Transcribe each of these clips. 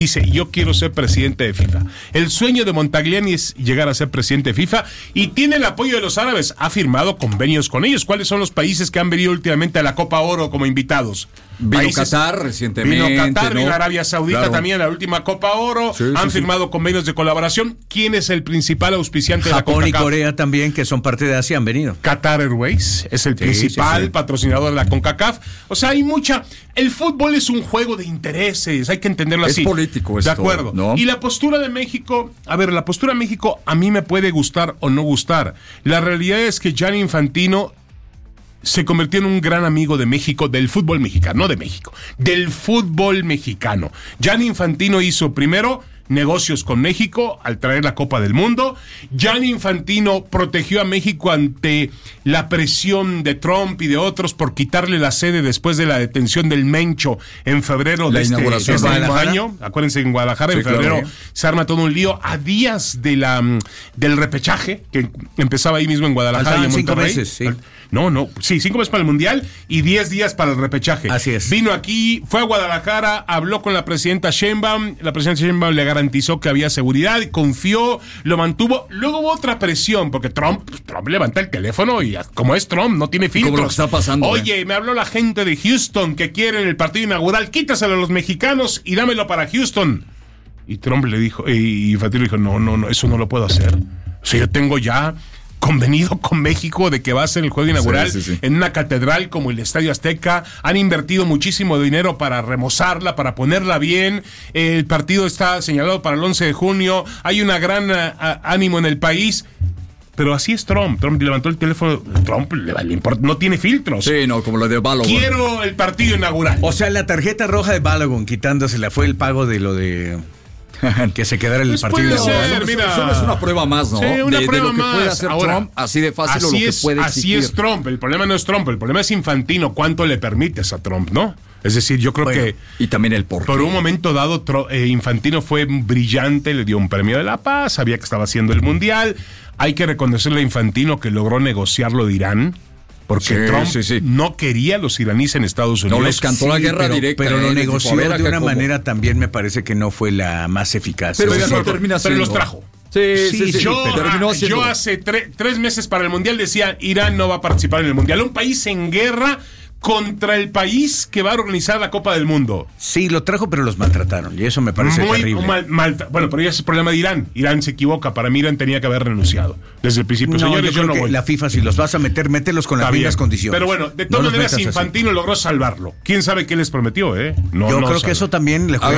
Dice, yo quiero ser presidente de FIFA. El sueño de Montagliani es llegar a ser presidente de FIFA y tiene el apoyo de los árabes. Ha firmado convenios con ellos. ¿Cuáles son los países que han venido últimamente a la Copa Oro como invitados? Vino Qatar recientemente. Vino Qatar, ¿no? vino Arabia Saudita Claro. también en la última Copa Oro. Han firmado convenios de colaboración. ¿Quién es el principal auspiciante de la Japón CONCACAF? y Corea también, que son parte de Asia, han venido. Qatar Airways es el principal patrocinador de la CONCACAF. O sea, hay mucha... El fútbol es un juego de intereses, hay que entenderlo así. Es político esto. De acuerdo. ¿No? Y la postura de México, la postura de México a mí me puede gustar o no gustar. La realidad es que Gianni Infantino se convirtió en un gran amigo de México, del fútbol mexicano, no de México, del fútbol mexicano. Gianni Infantino hizo primero negocios con México al traer la Copa del Mundo. Gianni Infantino protegió a México ante la presión de Trump y de otros por quitarle la sede después de la detención del Mencho en febrero de este mismo año. Acuérdense, en Guadalajara, en febrero, claro, se arma todo un lío a días de del repechaje, que empezaba ahí mismo en Guadalajara y en Monterrey. 5 meses, sí. 5 meses para el Mundial y 10 días para el repechaje. Así es. Vino aquí, fue a Guadalajara, habló con la presidenta Sheinbaum. La presidenta Sheinbaum le garantizó que había seguridad, confió, lo mantuvo. Luego hubo otra presión, porque Trump levanta el teléfono y como es Trump, no tiene filtros. Como lo que está pasando. Oye, me habló la gente de Houston que quieren el partido inaugural, quítaselo a los mexicanos y dámelo para Houston. Y Trump le dijo, y Infantino dijo, no, eso no lo puedo hacer. O sea, yo tengo ya convenido con México de que va a ser el juego inaugural en una catedral como el Estadio Azteca. Han invertido muchísimo dinero para remozarla, para ponerla bien. El partido está señalado para el 11 de junio. Hay una gran ánimo en el país. Pero así es Trump. Trump levantó el teléfono. Trump le importa, no tiene filtros. Sí, no, como lo de Balogun. Quiero el partido inaugural. O sea, la tarjeta roja de Balogun quitándosela fue el pago de lo de... que se quedara en el partido inaugural. Solo es una prueba más, ¿no? Sí, una prueba de lo que más. puede hacer Ahora, Trump, así de fácil, o lo que puede exigir. Así es Trump. El problema no es Trump, el problema es Infantino. ¿Cuánto le permites a Trump, no? Es decir, yo creo que... Y también el porqué. Por un momento dado, Infantino fue brillante, le dio un premio de la paz, sabía que estaba haciendo el Mundial. Hay que reconocerle a Infantino que logró negociar lo de Irán, porque Trump no quería a los iraníes en Estados Unidos. No les cantó la guerra directa. Pero lo negoció de una manera también me parece que no fue la más eficaz. Pero eso termina siendo. Pero los trajo. Sí. Yo hace 3 meses para el Mundial decía, Irán no va a participar en el Mundial. Un país en guerra contra el país que va a organizar la Copa del Mundo. Sí, lo trajo, pero los maltrataron, y eso me parece terrible. Bueno, pero ya es el problema de Irán. Irán se equivoca. Para mí Irán tenía que haber renunciado desde el principio. No, señores, yo no voy. La FIFA, si los vas a meter, mételos con las mismas condiciones. Pero bueno, de todas maneras, Infantino logró salvarlo. ¿Quién sabe qué les prometió, yo creo que eso también le juega.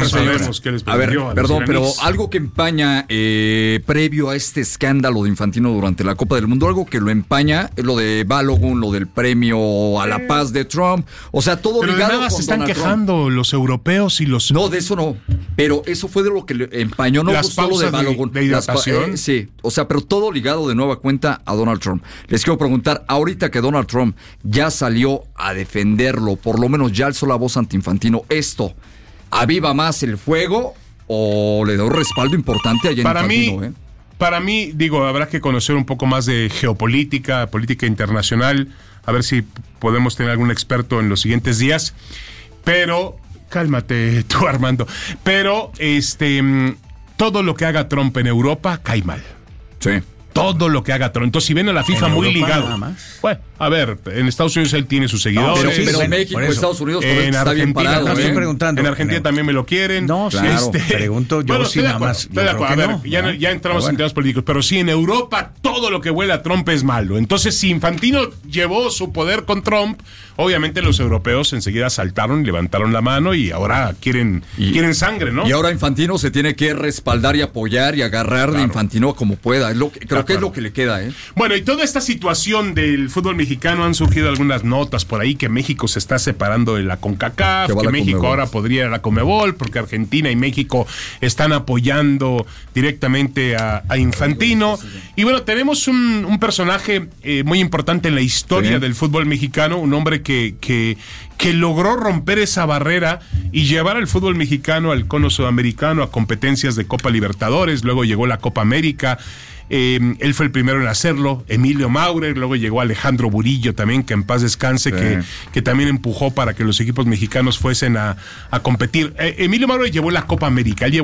A ver, perdón, pero algo que empaña previo a este escándalo de Infantino durante la Copa del Mundo, algo que lo empaña es lo de Balogun, lo del premio a la paz de Trump, o sea, todo pero ligado de nada con se están Donald quejando Trump. Los europeos y los... No, de eso no, pero eso fue de lo que le empañó, no las gustó lo de Balogun. De hidratación. Sí, o sea, pero todo ligado de nueva cuenta a Donald Trump. Les quiero preguntar, ahorita que Donald Trump ya salió a defenderlo, por lo menos ya alzó la voz ante Infantino, ¿esto aviva más el fuego o le da un respaldo importante a Infantino? Para mí, digo, habrá que conocer un poco más de geopolítica, política internacional, a ver si podemos tener algún experto en los siguientes días, pero cálmate tú, Armando, pero todo lo que haga Trump en Europa cae mal. Sí. Todo lo que haga Trump. Entonces, si ven a la FIFA muy ligado. Bueno, a ver, en Estados Unidos él tiene sus seguidores. Pero en México, Estados Unidos, en Argentina, bien parado. Estoy preguntando. En Argentina también me lo quieren. No, claro, pregunto yo, bueno, sí, nada más. A ver, ya entramos en temas políticos, pero sí, en Europa todo lo que huele a Trump es malo. Entonces, si Infantino llevó su poder con Trump, obviamente los europeos enseguida saltaron, levantaron la mano y ahora quieren sangre, ¿no? Y ahora Infantino se tiene que respaldar y apoyar y agarrar de Infantino como pueda. Creo que es lo que le queda, ¿eh? Bueno, y toda esta situación del fútbol mexicano, han surgido algunas notas por ahí que México se está separando de la CONCACAF, que México Conmebol ahora podría ir a la Conmebol, porque Argentina y México están apoyando directamente a Infantino. Y bueno, tenemos un personaje muy importante en la historia del fútbol mexicano, un hombre que que logró romper esa barrera y llevar al fútbol mexicano al cono sudamericano, a competencias de Copa Libertadores, luego llegó la Copa América. Él fue el primero en hacerlo, Emilio Maurer, luego llegó Alejandro Burillo también, que en paz descanse, que también empujó para que los equipos mexicanos fuesen a competir. Emilio Maurer llevó la Copa América, él llevó